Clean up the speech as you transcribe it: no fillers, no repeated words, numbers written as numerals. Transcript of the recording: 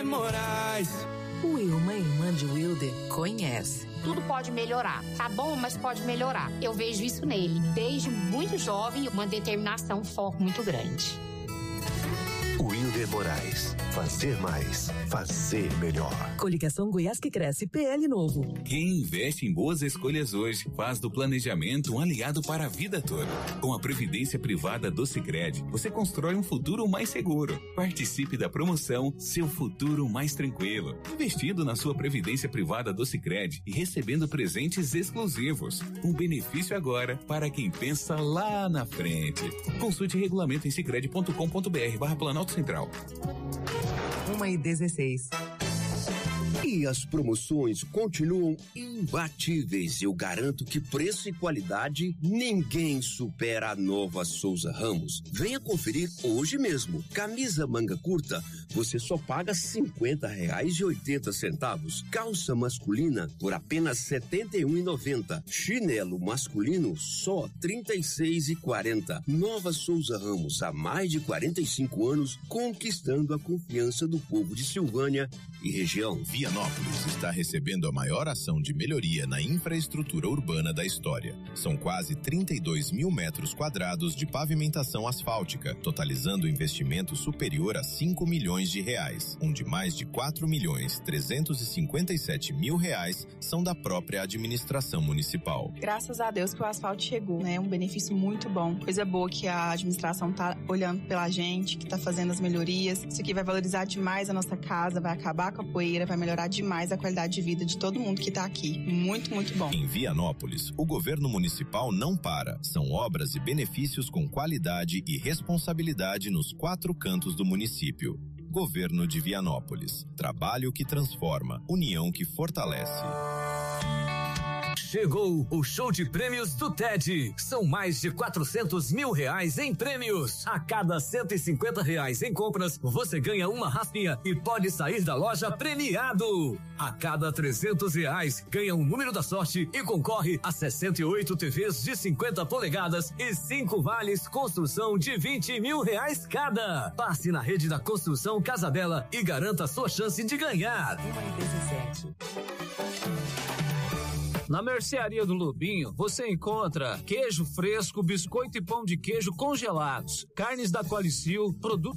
Moraes. O Wilma, irmã de Wilder, conhece. Tudo pode melhorar. Tá bom, mas pode melhorar. Eu vejo isso nele. Desde muito jovem, uma determinação, um foco muito grande. Wilder Moraes. Fazer mais. Fazer melhor. Coligação Goiás que Cresce, PL Novo. Quem investe em boas escolhas hoje faz do planejamento um aliado para a vida toda. Com a Previdência Privada do Sicredi, você constrói um futuro mais seguro. Participe da promoção Seu Futuro Mais Tranquilo. Investindo na sua Previdência Privada do Sicredi e recebendo presentes exclusivos. Um benefício agora para quem pensa lá na frente. Consulte regulamento em sicredi.com.br/Planalto Central. 1h16. E as promoções continuam imbatíveis. Eu garanto que preço e qualidade ninguém supera a Nova Souza Ramos. Venha conferir hoje mesmo. Camisa manga curta, você só paga R$50,80. Calça masculina por apenas R$71,90. Chinelo masculino só R$36,40. Nova Souza Ramos, há mais de 45 anos, conquistando a confiança do povo de Silvânia e região. Vianópolis está recebendo a maior ação de melhoria na infraestrutura urbana da história. São quase 32 mil metros quadrados de pavimentação asfáltica, totalizando investimento superior a R$5 milhões, onde mais de R$4.357.000 são da própria administração municipal. Graças a Deus que o asfalto chegou, né? Um benefício muito bom. Coisa boa que a administração tá olhando pela gente, que tá fazendo as melhorias. Isso aqui vai valorizar demais a nossa casa, vai acabar com a poeira, vai melhorar demais a qualidade de vida de todo mundo que tá aqui. Muito, muito bom. Em Vianópolis, o governo municipal não para. São obras e benefícios com qualidade e responsabilidade nos 4 cantos do município. Governo de Vianópolis. Trabalho que transforma. União que fortalece. Chegou o show de prêmios do TED. São mais de R$400 mil em prêmios. A cada R$150 em compras, você ganha uma raspinha e pode sair da loja premiado. A cada R$300, ganha um número da sorte e concorre a 68 TVs de 50 polegadas e 5 vales construção de R$20 mil cada. Passe na rede da Construção Casa Bela e garanta a sua chance de ganhar. 1h17. Na Mercearia do Lobinho, você encontra queijo fresco, biscoito e pão de queijo congelados, carnes da Qualicil, produtos